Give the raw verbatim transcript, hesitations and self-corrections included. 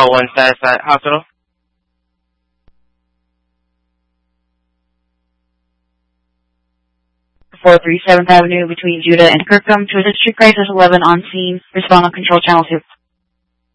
call one status at hospital. four thirty-seventh Avenue between Judah and Kirkham to a district crisis eleven on scene. Respond on control channel two.